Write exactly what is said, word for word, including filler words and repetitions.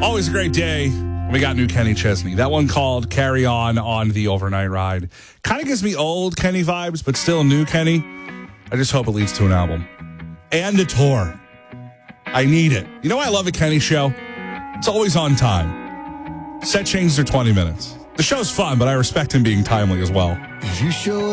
Always a great day. We got new Kenny Chesney. That one called Carry On on the Overnight Ride. Kind of gives me old Kenny vibes, but still new Kenny. I just hope it leads to an album. And a tour. I need it. You know why I love a Kenny show? It's always on time. Set changes are twenty minutes. The show's fun, but I respect him being timely as well. You show